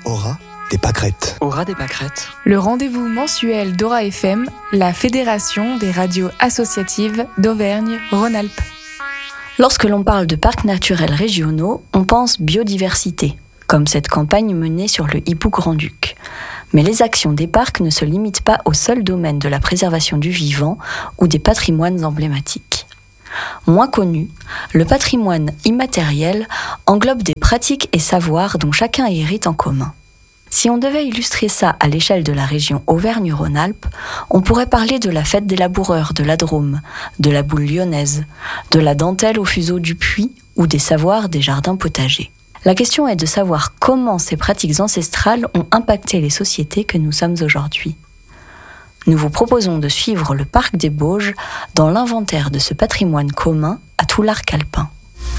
Aura des pâquerettes. Aura des pâquerettes. Le rendez-vous mensuel d'Aura FM, la fédération des radios associatives d'Auvergne-Rhône-Alpes. Lorsque l'on parle de parcs naturels régionaux, on pense biodiversité, comme cette campagne menée sur le hippo Grand-Duc. Mais les actions des parcs ne se limitent pas au seul domaine de la préservation du vivant ou des patrimoines emblématiques. Moins connu, le patrimoine immatériel englobe des pratiques et savoirs dont chacun hérite en commun. Si on devait illustrer ça à l'échelle de la région Auvergne-Rhône-Alpes, on pourrait parler de la fête des laboureurs de la Drôme, de la boule lyonnaise, de la dentelle au fuseau du Puy ou des savoirs des jardins potagers. La question est de savoir comment ces pratiques ancestrales ont impacté les sociétés que nous sommes aujourd'hui. Nous vous proposons de suivre le parc des Bauges dans l'inventaire de ce patrimoine commun à tout l'arc alpin.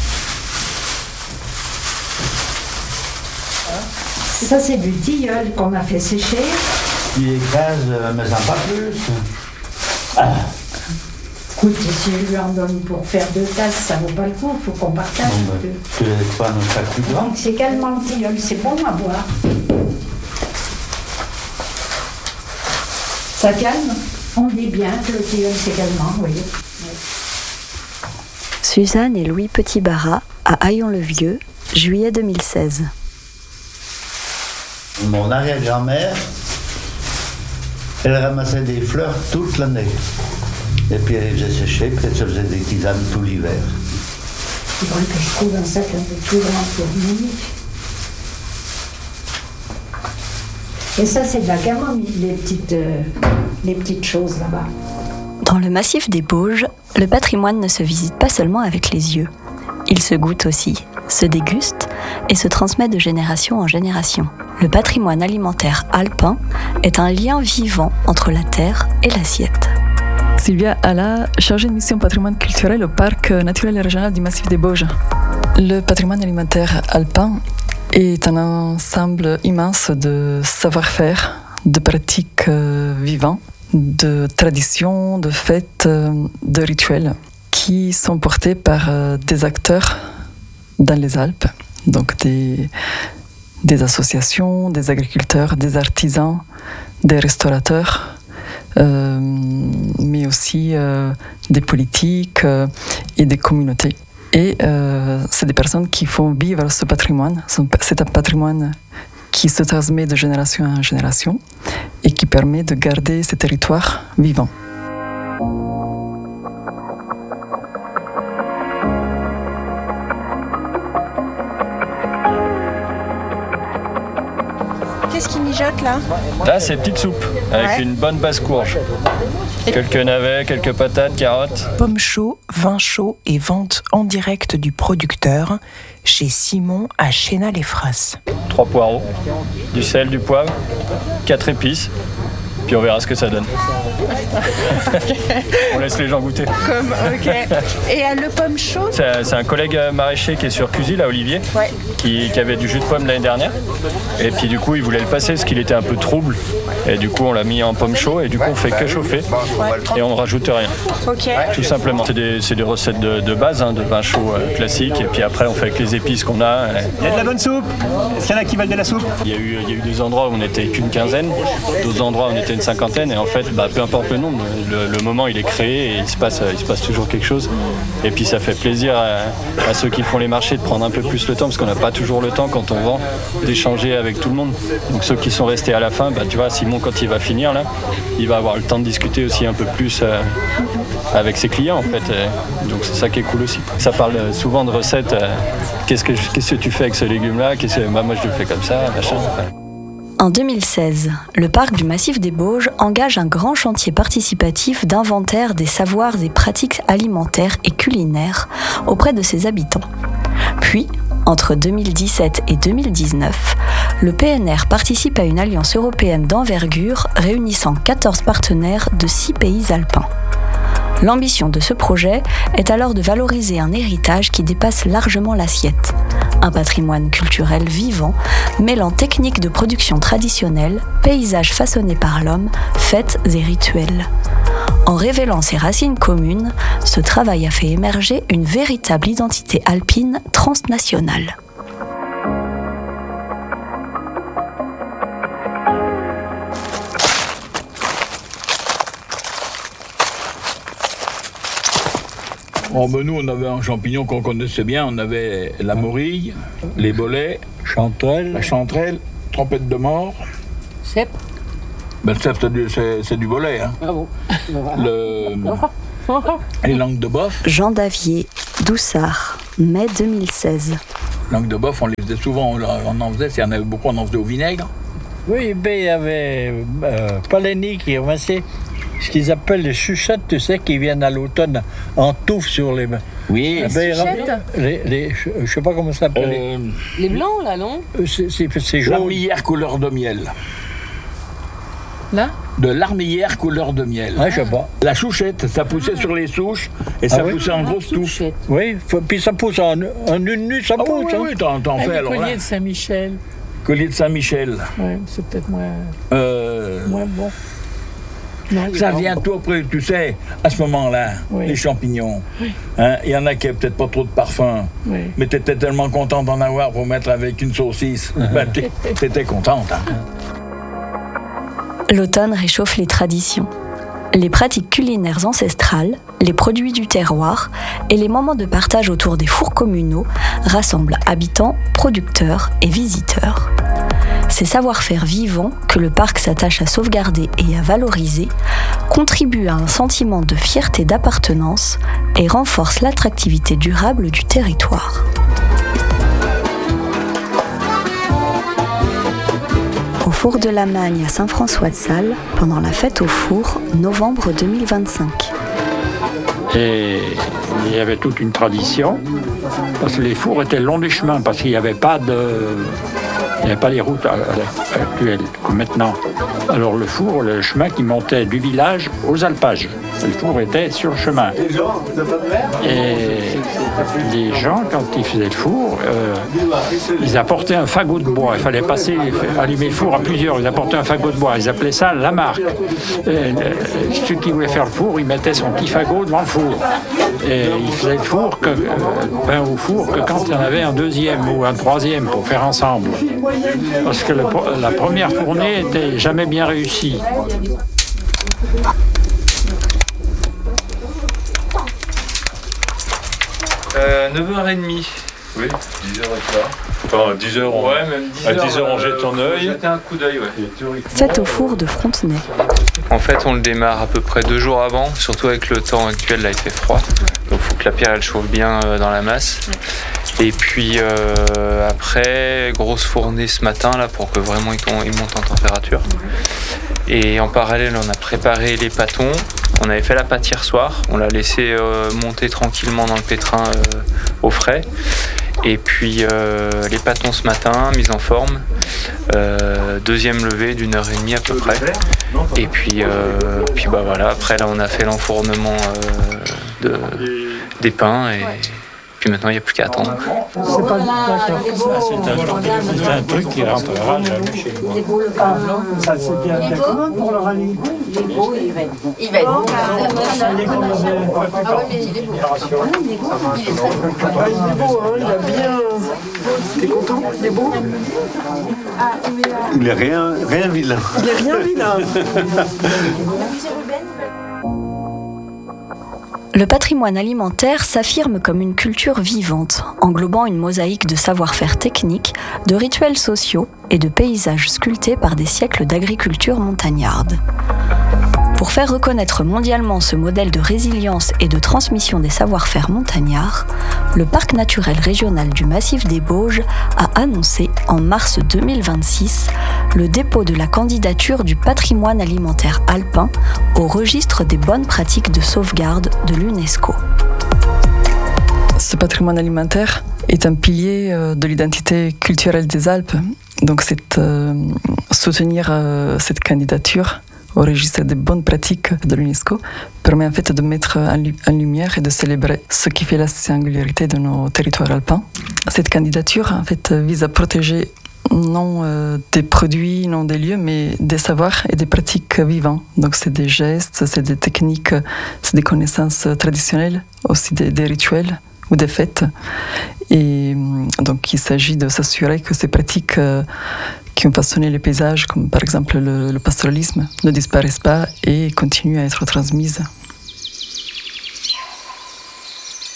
Ça, c'est du tilleul qu'on a fait sécher. Il écrase, mais ça pas plus. Écoute, si je lui en donne pour faire 2 tasses, ça vaut pas le coup, il faut qu'on partage. Tu laisses pas notre sac plus grand. Donc c'est calmant le tilleul, c'est bon à boire. Ça calme. On dit bien que le tilleul c'est calmant, oui. Suzanne et Louis Petit-Barrat à Haillon-le-Vieux, juillet 2016. Mon arrière-grand-mère, elle ramassait des fleurs toute l'année. Et puis elle les faisait sécher, puis elle se faisait des tisanes tout l'hiver. C'est vrai que je trouve un sac un peu plus grand pour magnifique. Et ça, c'est de la camomille, les petites choses là-bas. Dans le massif des Bauges, le patrimoine ne se visite pas seulement avec les yeux. Il se goûte aussi, se déguste et se transmet de génération en génération. Le patrimoine alimentaire alpin est un lien vivant entre la terre et l'assiette. Sylvia Alla, chargée de mission patrimoine culturel au parc naturel et régional du massif des Bauges. Le patrimoine alimentaire alpin est un ensemble immense de savoir-faire, de pratiques vivantes, de traditions, de fêtes, de rituels qui sont portés par des acteurs dans les Alpes, donc des associations, des agriculteurs, des artisans, des restaurateurs, mais aussi des politiques et des communautés. Et c'est des personnes qui font vivre ce patrimoine. C'est un patrimoine qui se transmet de génération en génération et qui permet de garder ces territoires vivants. Qu'est-ce qui mijote là ? Là, c'est petite soupe avec une bonne basse-courge. Quelques navets, quelques patates, carottes. Pommes chauds, vin chaud et vente en direct du producteur chez Simon à Chénal-les-Frasses. 3 poireaux, du sel, du poivre, 4 épices. Puis on verra ce que ça donne. On laisse les gens goûter. Ok. Et le pomme chaud ? C'est un collègue maraîcher qui est sur Cusy, là, Olivier, qui avait du jus de pomme l'année dernière. Et puis du coup, il voulait le passer parce qu'il était un peu trouble. Et du coup, on l'a mis en pomme chaud et du coup, on fait que chauffer. Et on rajoute rien. Tout simplement. C'est des recettes de base, de vin chaud classique. Et puis après, on fait avec les épices qu'on a. Il y a de la bonne soupe. Est-ce qu'il y en a qui veulent de la soupe ? Il y a eu des endroits où on n'était qu'une quinzaine, d'autres endroits où on était une cinquantaine. Et en fait, peu importe le nombre, le moment il est créé et il se passe toujours quelque chose. Et puis ça fait plaisir à ceux qui font les marchés de prendre un peu plus le temps, parce qu'on n'a pas toujours le temps quand on vend d'échanger avec tout le monde. Donc ceux qui sont restés à la fin, tu vois, Simon quand il va finir là, il va avoir le temps de discuter aussi un peu plus avec ses clients en fait. Donc c'est ça qui est cool aussi. Ça parle souvent de recettes. Qu'est-ce que tu fais avec ce légume là ? Moi je le fais comme ça, machin. En 2016, le parc du Massif des Bauges engage un grand chantier participatif d'inventaire des savoirs et pratiques alimentaires et culinaires auprès de ses habitants. Puis, entre 2017 et 2019, le PNR participe à une alliance européenne d'envergure réunissant 14 partenaires de 6 pays alpins. L'ambition de ce projet est alors de valoriser un héritage qui dépasse largement l'assiette. Un patrimoine culturel vivant, mêlant techniques de production traditionnelles, paysages façonnés par l'homme, fêtes et rituels. En révélant ses racines communes, ce travail a fait émerger une véritable identité alpine transnationale. Nous, on avait un champignon qu'on connaissait bien. On avait la morille, les bolets, la chanterelle, trompette de mort. Cèpe. Le cèpe, c'est du bolet. Hein. Ah bon. Les langues de boeuf. Jean Davier, Doussard, mai 2016. Langue de boeuf, on les faisait souvent. On en faisait, s'il y en avait beaucoup, on en faisait au vinaigre. Oui, mais il y avait Palény qui ramassait ce qu'ils appellent les chuchettes, tu sais, qui viennent à l'automne en touffe sur les... Oui. Je sais pas comment ça s'appelle. Les blancs, là, non? C'est jaune. L'armillière couleur de miel. Là? De l'armillière couleur de miel. Ouais, je sais pas. La chouchette, ça poussait sur les souches et ça poussait en grosse touffe. Oui, puis ça pousse en une nuit, ça pousse. Oui, t'en fais alors. Le collier de Saint-Michel. Collier de Saint-Michel. Oui, c'est peut-être moins bon. Non, ça vient tout après, tu sais, à ce moment-là, les champignons. Oui. Hein, il y en a qui n'avaient peut-être pas trop de parfum, mais tu étais tellement content d'en avoir pour mettre avec une saucisse. Tu étais contente. Hein. L'automne réchauffe les traditions. Les pratiques culinaires ancestrales, les produits du terroir et les moments de partage autour des fours communaux rassemblent habitants, producteurs et visiteurs. Ces savoir-faire vivants que le parc s'attache à sauvegarder et à valoriser contribuent à un sentiment de fierté d'appartenance et renforcent l'attractivité durable du territoire. Au four de la Magne à Saint-François-de-Sales, pendant la fête au four, novembre 2025. Et il y avait toute une tradition, parce que les fours étaient le long du chemin, parce qu'il n'y avait pas les routes actuelles, comme maintenant. Alors le four, le chemin qui montait du village aux alpages. Le four était sur le chemin. Et les gens, quand ils faisaient le four, ils apportaient un fagot de bois. Il fallait allumer le four à plusieurs. Ils apportaient un fagot de bois. Ils appelaient ça la marque. Ceux qui voulaient faire le four, ils mettaient son petit fagot devant le four. Et ils faisaient le four, pain au four, que quand il y en avait un deuxième ou un troisième pour faire ensemble. Parce que la première fournée n'était jamais bien réussie. 9h30. Oui, 10h Enfin, 10h, ouais, même 10h, à 10h on jette un œil. Jeter un coup d'œil, ouais. Fête au four de Frontenay. En fait, on le démarre à peu près 2 jours avant, surtout avec le temps actuel, là il fait froid. Donc il faut que la pierre elle chauffe bien dans la masse. Et puis après, grosse fournée ce matin là pour que vraiment il monte en température. Et en parallèle, on a préparé les pâtons. On avait fait la pâte hier soir. On l'a laissé monter tranquillement dans le pétrin au frais. Et puis les pâtons ce matin, mise en forme. Deuxième levée d'1h30 à peu près. Et puis bah voilà. Après là, on a fait l'enfournement des pains et puis maintenant il n'y a plus qu'à attendre. C'est pas c'est un truc qui rentrera jamais chez moi. Ça c'est bien. Comment pour le rallye? Il est beau, il va être. Il est beau, il a bien. T'es content? Il est beau? Il est rien vilain. Il est rien vilain. Le patrimoine alimentaire s'affirme comme une culture vivante, englobant une mosaïque de savoir-faire techniques, de rituels sociaux et de paysages sculptés par des siècles d'agriculture montagnarde. Pour faire reconnaître mondialement ce modèle de résilience et de transmission des savoir-faire montagnards, le Parc naturel régional du Massif des Bauges a annoncé en mars 2026 le dépôt de la candidature du patrimoine alimentaire alpin au registre des bonnes pratiques de sauvegarde de l'UNESCO. Ce patrimoine alimentaire est un pilier de l'identité culturelle des Alpes. Donc soutenir cette candidature au registre des bonnes pratiques de l'UNESCO permet en fait de mettre en lumière et de célébrer ce qui fait la singularité de nos territoires alpins. Cette candidature en fait vise à protéger non des produits, non des lieux, mais des savoirs et des pratiques vivants. Donc c'est des gestes, c'est des techniques, c'est des connaissances traditionnelles, aussi des rituels ou des fêtes. Et donc il s'agit de s'assurer que ces pratiques qui ont façonné les paysages, comme par exemple le pastoralisme, ne disparaissent pas et continuent à être transmises.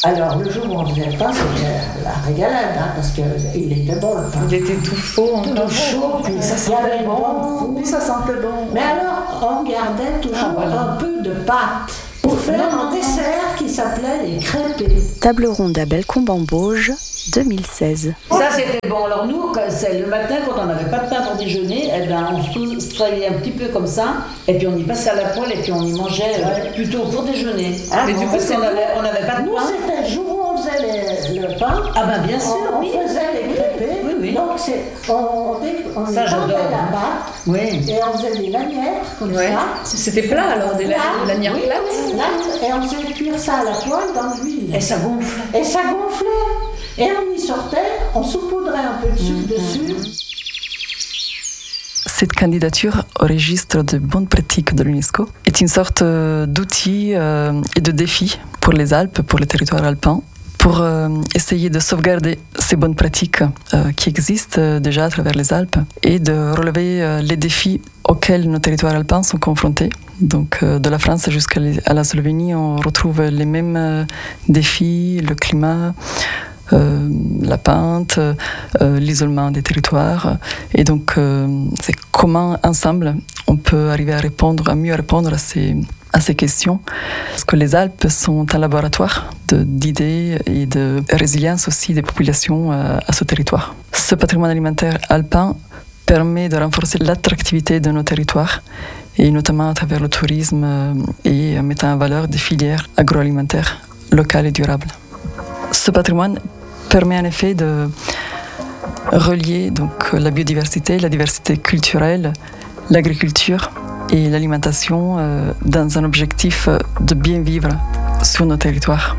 Alors, le jour où on faisait le pain, c'était la régalade, hein, parce qu'il était bon, le pain. Il était tout chaud, tout chaud, puis ça sentait bon. Oui, ça sentait bon. Mais alors, on gardait toujours un peu de pâte pour faire un dessert qui s'appelait les crêpés. Table ronde à Bellecombe-en-Bauge, 2016. Ça, c'était bon. Alors nous, c'est le matin, quand on n'avait pas de pain pour déjeuner, eh ben, on se travaillait un petit peu comme ça, et puis on y passait à la poêle, et puis on y mangeait plutôt pour déjeuner. Mais du coup, on n'avait pas de pain. Nous, c'était le jour où on faisait le pain. Ah ben bien sûr, on faisait les crêpés. Oui. Donc, on ça, j'adore. la pâte, et on faisait des lanières comme ça. C'était plat alors, des lanières plates. Et on faisait cuire ça à la poêle dans l'huile. Et ça gonflait. Et on y sortait, on saupoudrait un peu de sucre dessus. Cette candidature au registre de bonnes pratiques de l'UNESCO est une sorte d'outil et de défi pour les Alpes, pour les territoires alpins, pour essayer de sauvegarder ces bonnes pratiques qui existent déjà à travers les Alpes et de relever les défis auxquels nos territoires alpins sont confrontés. Donc de la France jusqu'à la Slovénie, on retrouve les mêmes défis, le climat, la pente, l'isolement des territoires. Et donc c'est comment ensemble on peut arriver à mieux répondre à ces questions. Parce que les Alpes sont un laboratoire d'idées et de résilience aussi des populations à ce territoire. Ce patrimoine alimentaire alpin permet de renforcer l'attractivité de nos territoires, et notamment à travers le tourisme et en mettant en valeur des filières agroalimentaires locales et durables. Ce patrimoine permet en effet de relier donc la biodiversité, la diversité culturelle, l'agriculture et l'alimentation dans un objectif de bien vivre sur nos territoires.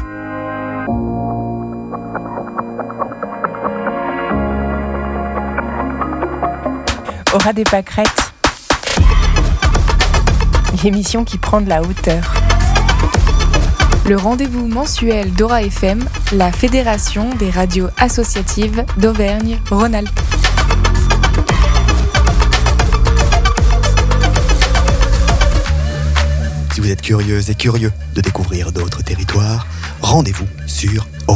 Aura des pâquerettes. L'émission qui prend de la hauteur. Le rendez-vous mensuel d'Ora FM, la Fédération des radios associatives d'Auvergne-Rhône-Alpes. Si vous êtes curieuse et curieux de découvrir d'autres territoires, rendez-vous sur Aura.